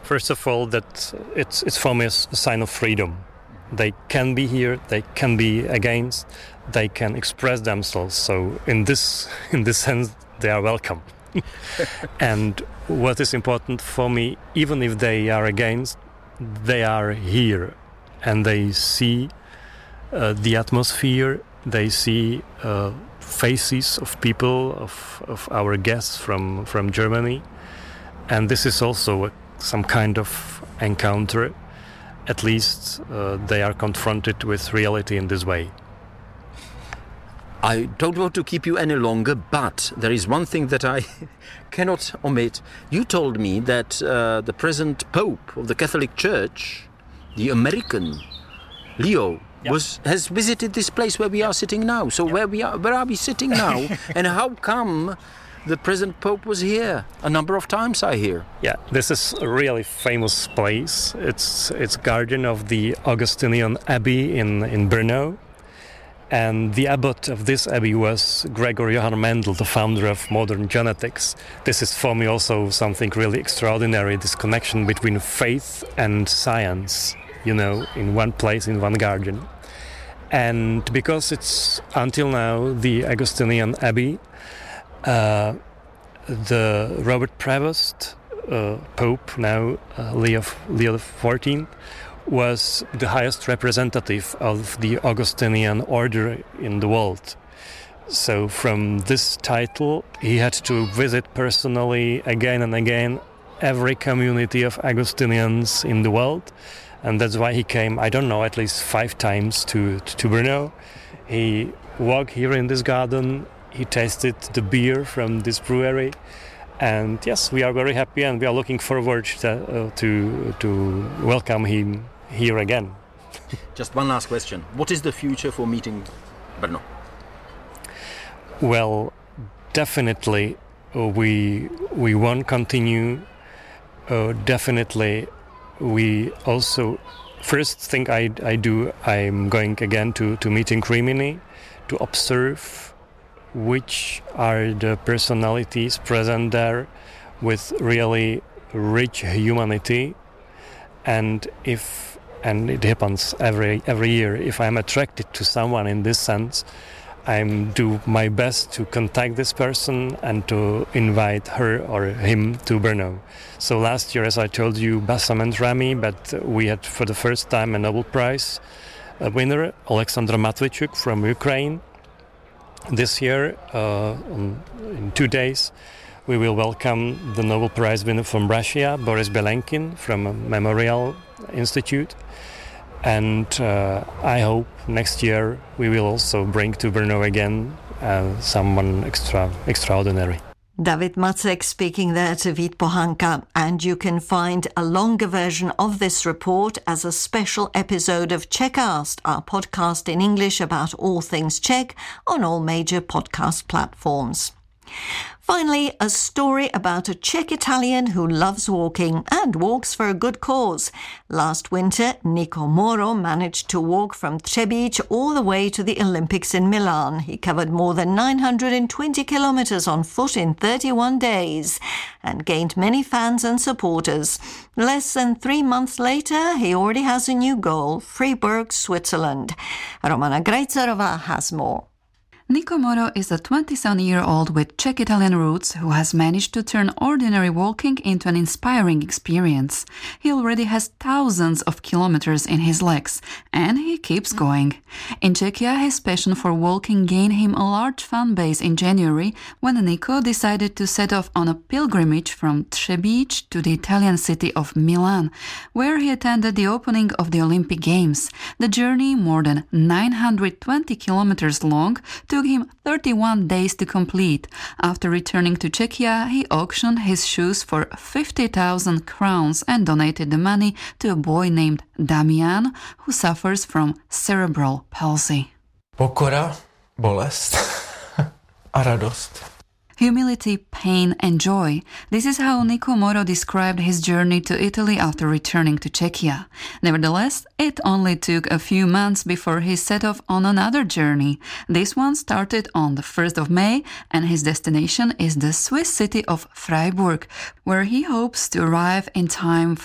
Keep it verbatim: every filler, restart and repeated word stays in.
First of all, that it's it's for me a sign of freedom. They can be here, they can be against, they can express themselves. So in this in this sense, they are welcome. And what is important for me, even if they are against, they are here, and they see uh, the atmosphere. They see uh, faces of people, of of our guests from from Germany, and this is also a, some kind of encounter. At least uh, they are confronted with reality in this way. I don't want to keep you any longer, but there is one thing that I cannot omit. You told me that uh, the present Pope of the Catholic Church, the American Leo, yep. was has visited this place where we are sitting now. So yep. where we are, where are we sitting now? And how come the present Pope was here a number of times, I hear? Yeah, this is a really famous place. It's it's guardian of the Augustinian Abbey in, in Brno. And the abbot of this abbey was Gregor Johann Mendel, the founder of modern genetics. This is for me also something really extraordinary, this connection between faith and science, you know, in one place, in one garden. And because it's, until now, the Augustinian Abbey, uh, the Robert Prevost, uh, Pope now, uh, Leo, Leo the fourteenth, was the highest representative of the Augustinian order in the world. So from this title, he had to visit personally again and again every community of Augustinians in the world. And that's why he came, I don't know, at least five times to, to Brno. He walked here in this garden, he tasted the beer from this brewery. And yes, we are very happy and we are looking forward to, uh, to, to welcome him here again. Just one last question. What is the future for meeting Brno? Well, definitely uh, we we won't continue. Uh, definitely we also, first thing I, I do, I'm going again to, to meeting Rimini to observe which are the personalities present there with really rich humanity. And if, and it happens every every year, if I'm attracted to someone in this sense, I do my best to contact this person and to invite her or him to Brno. So last year, as I told you, Bassam and Rami, but we had for the first time a Nobel Prize a winner, Alexandra Matvichuk from Ukraine. This year, uh, in two days, we will welcome the Nobel Prize winner from Russia, Boris Belenkin, from a Memorial Institute. And uh, I hope next year we will also bring to Brno again uh, someone extra extraordinary. David Macek speaking there to Vít Pohanka, and you can find a longer version of this report as a special episode of Czechcast, our podcast in English about all things Czech on all major podcast platforms. Finally, a story about a Czech Italian who loves walking and walks for a good cause. Last winter, Nico Moro managed to walk from Třebíč all the way to the Olympics in Milan. He covered more than nine hundred twenty kilometers on foot in thirty-one days and gained many fans and supporters. Less than three months later, he already has a new goal, Freiburg, Switzerland. Romana Grejcerová has more. Nico Moro is a twenty-seven-year-old with Czech-Italian roots who has managed to turn ordinary walking into an inspiring experience. He already has thousands of kilometers in his legs, and he keeps going. In Czechia, his passion for walking gained him a large fan base in January when Nico decided to set off on a pilgrimage from Třebíč to the Italian city of Milan, where he attended the opening of the Olympic Games. The journey, more than nine hundred twenty kilometers long, took him thirty-one days to complete. After returning to Czechia, he auctioned his shoes for fifty thousand crowns and donated the money to a boy named Damian, who suffers from cerebral palsy. Pokora, bolest a radost. Humility, pain and joy. This is how Nico Moro described his journey to Italy after returning to Czechia. Nevertheless, it only took a few months before he set off on another journey. This one started on the first of May, and his destination is the Swiss city of Freiburg, where he hopes to arrive in time